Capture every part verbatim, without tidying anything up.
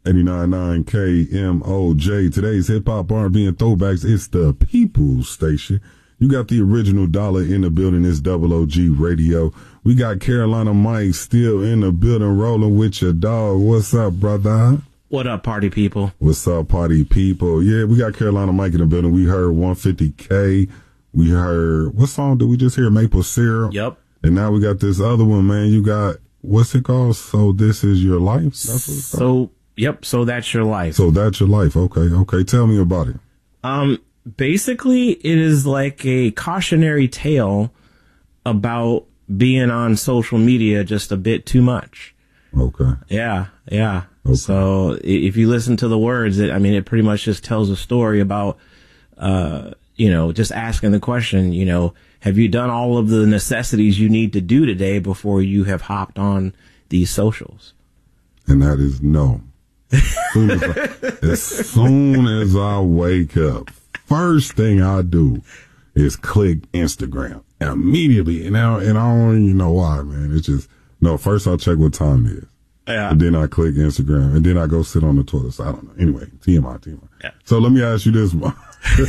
eighty-nine point nine K M O J. Today's hip hop, R and B, and throwbacks. It's the People's Station. You got the original dollar in the building. It's Double O G Radio. We got Carolina Mike still in the building, rolling with your dog. What's up, brother? What up, party people? What's up, party people? Yeah, we got Carolina Mike in the building. We heard one fifty K. We heard, what song did we just hear? Maple Syrup. Yep. And now we got this other one, man. You got, what's it called? So This Is Your Life? That's what it's called? So, yep. So That's Your Life. So That's Your Life. Okay. Okay. Tell me about it. Um, basically, it is like a cautionary tale about being on social media just a bit too much. Okay. Yeah. Yeah. Okay. So i- if you listen to the words, it, I mean, it pretty much just tells a story about, uh, you know, just asking the question, you know, have you done all of the necessities you need to do today before you have hopped on these socials? And that is no. As soon as I, as soon as I wake up, first thing I do is click Instagram immediately. And now, and I don't even know why, man. It's just, no, first I check what time it is. Yeah. And then I click Instagram, and then I go sit on the toilet. So I don't know. Anyway, T M I, T M I. Yeah. So let me ask you this one.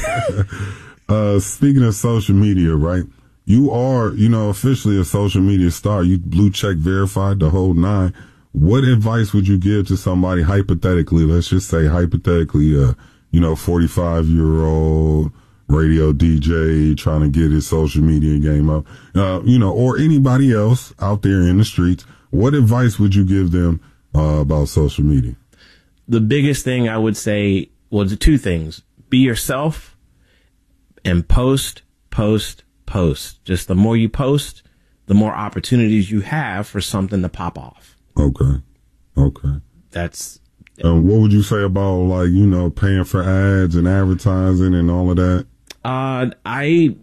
uh, speaking of social media, right? You are, you know, officially a social media star. You blue check verified, the whole nine. What advice would you give to somebody hypothetically? Let's just say hypothetically, uh, you know, forty-five year old radio D J trying to get his social media game up, uh, you know, or anybody else out there in the streets. What advice would you give them uh, about social media? The biggest thing I would say was two things. Be yourself and post, post, post. Just the more you post, the more opportunities you have for something to pop off. Okay. Okay. That's Um, what would you say about, like, you know, paying for ads and advertising and all of that? Uh, I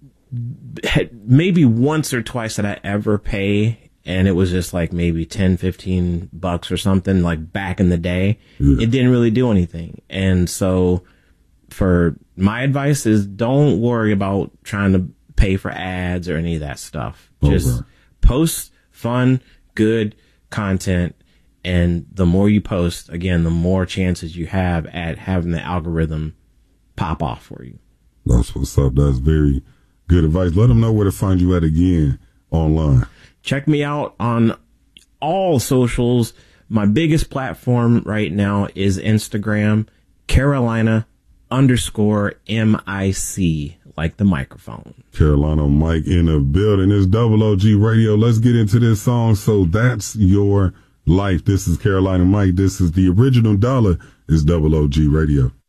had maybe once or twice that I ever pay, and it was just like maybe ten, fifteen bucks or something, like back in the day. Yeah. It didn't really do anything. And so for my advice is don't worry about trying to pay for ads or any of that stuff. Just Okay. post fun, good content. And the more you post, again, the more chances you have at having the algorithm pop off for you. That's what's up. That's very good advice. Let them know where to find you at again online. Check me out on all socials. My biggest platform right now is Instagram, Carolina underscore M I C, like the microphone. Carolina Mike in the building. It's Double O G Radio. Let's get into this song. So That's Your Life. This is Carolina Mike. This is the original dollar. It's Double O G Radio.